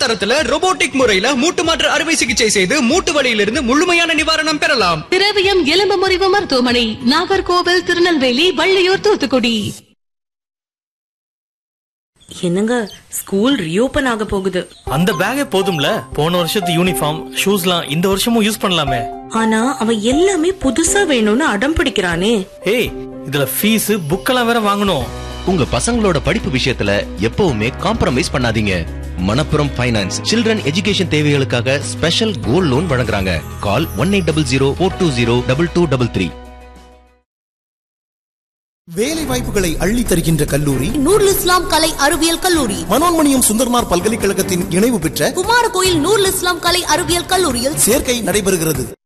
தரத்துல robotic முறையில மூட்டு மாற்று அறுவை சிகிச்சை செய்து மூட்டு வலியிலிருந்து முழுமையான நிவாரணம் பெறலாம். திரவியம் எலும்பு முறிவு மருத்துவமனை, நாகர்கோவில், திருநெல்வேலி, வள்ளியூர், தூத்துக்குடி. என்னங்க, ஸ்கூல் ரீஓபன் ஆக போகுது. அந்த பேக்கே போதும்ல, போன வருஷத்து யூனிஃபார்ம் ஷூஸ்லாம் இந்த வருஷமும் யூஸ் பண்ணலாமே. ஆனா அவன் எல்லாமே புதுசா வேணும்னு அடம் பிடிக்கிறானே. ஏய், இதுல ஃபீஸ் புக்கெல்லாம் வேற வாங்கணும். உங்க பசங்களோட படிப்பு விஷயத்துல எப்பவுமே காம்ப்ரமைஸ் பண்ணாதீங்க. மணப்புரம் ஃபைனான்ஸ் சில்ட்ரன் எஜுகேஷன் தேவைகளுக்காக ஸ்பெஷல் கோல்ட் லோன் வழங்குறாங்க. கால் 1800-420-2233. வேலை வாய்ப்புகளை அள்ளி தருகின்ற கல்லூரி நூருல் இஸ்லாம் கலை அறிவியல் கல்லூரி. மனோன்மணியம் சுந்தர்மார் பல்கலைக்கழகத்தின் இணைவு பெற்ற குமாரகோயில் நூருல் இஸ்லாம் கலை அறிவியல் கல்லூரியில் சேர்க்கை நடைபெறுகிறது.